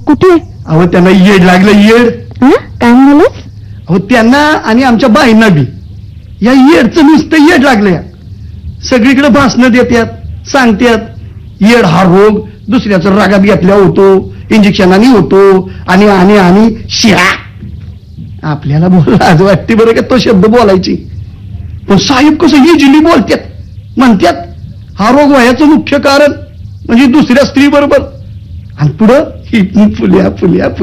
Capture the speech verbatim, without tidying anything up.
कुठे? अहो त्यांना येड लागलं, येड. काय म्हणालस? अहो त्यांना आणि आमच्या बाईंना बी या येडचं नुसतं येड लागलंय. सगळीकडे भाषणं देतात, सांगतात येड हा रोग दुसऱ्याचं रागात घेतल्या होतो, इंजेक्शनाने होतो आणि आणि आणि शिळा. आपल्याला बोलला आज वाटते बरं का तो शब्द बोलायची, पण साहेब कसं इजिली बोलतात, म्हणतात हा रोग व्हायचं मुख्य कारण म्हणजे दुसऱ्या स्त्री बरोबर, आणि पुढं फुल्या फुल्या फुल्या